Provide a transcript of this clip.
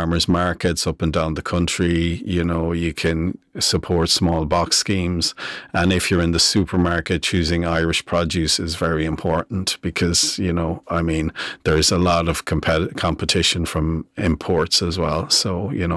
farmers markets up and down the country. You know, you can support small box schemes. And if you're in the supermarket, choosing Irish produce is very important because, you know, I mean, there's a lot of competition from imports as well. So, you know,